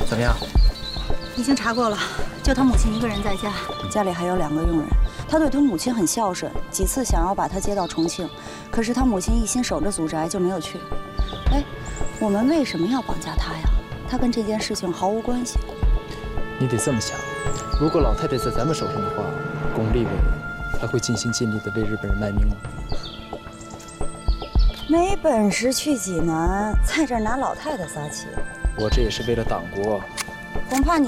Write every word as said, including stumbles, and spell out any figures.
怎么样？ 已经查过了，就他母亲一个人在家， 家里还有两个佣人。他对他母亲很孝顺，几次想要把他接到重庆，可是他母亲一心守着祖宅，就没有去。哎，我们为什么要绑架他呀？他跟这件事情毫无关系。 你得这么想，如果老太太在咱们手上的话，龚立伟还会尽心尽力地为日本人卖命吗？ 没本事去济南，在这儿拿老太太撒气。 我这也是为了党国。 恐怕你。